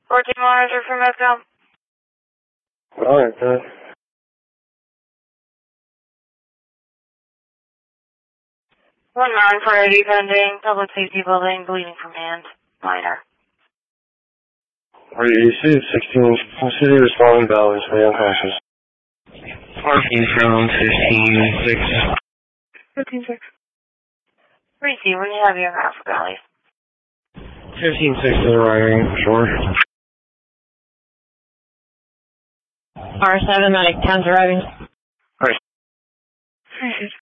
14 monitor from Medcom. Alright, good. One 9-480 pending, public safety building, bleeding from hand, minor. REC 16, city responding balance, man passes. Parking zone 15-6. 15-6. Receive when you have your Africa Valley. 15-6 is arriving, sure. R7, medic 10's arriving. Alright. Alright.